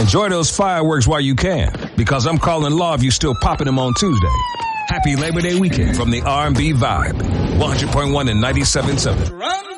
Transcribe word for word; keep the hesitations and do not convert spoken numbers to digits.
Enjoy those fireworks while you can, because I'm calling law if you still popping them on Tuesday. Happy Labor Day weekend from the R and B Vibe. one hundred point one and ninety-seven point seven.